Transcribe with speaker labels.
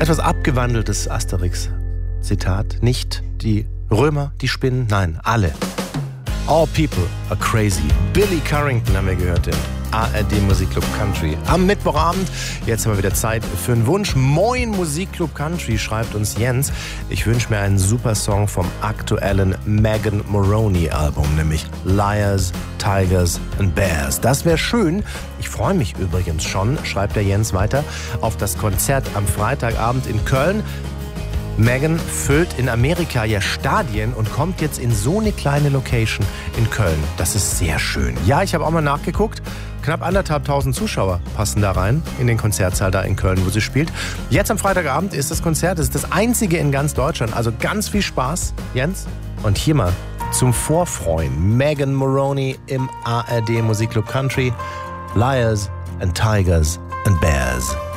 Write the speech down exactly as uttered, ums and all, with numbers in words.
Speaker 1: Etwas abgewandeltes Asterix-Zitat. Nicht die Römer, die Spinnen, nein, alle. All people are crazy. Billy Currington haben wir gehört im A R D Musikclub Country. Am Mittwochabend, jetzt haben wir wieder Zeit für einen Wunsch. Moin Musikclub Country, schreibt uns Jens. Ich wünsche mir einen super Song vom aktuellen Megan Moroney Album, nämlich Liars, Tigers and Bears. Das wäre schön. Ich freue mich übrigens schon, schreibt der Jens weiter, auf das Konzert am Freitagabend in Köln. Megan füllt in Amerika ja Stadien und kommt jetzt in so eine kleine Location in Köln. Das ist sehr schön. Ja, ich habe auch mal nachgeguckt. Knapp anderthalbtausend Zuschauer passen da rein in den Konzertsaal da in Köln, wo sie spielt. Jetzt am Freitagabend ist das Konzert. Das ist das einzige in ganz Deutschland. Also ganz viel Spaß, Jens. Und hier mal zum Vorfreuen. Megan Moroney im A R D Musikclub Country. Liars and Tigers and Bears.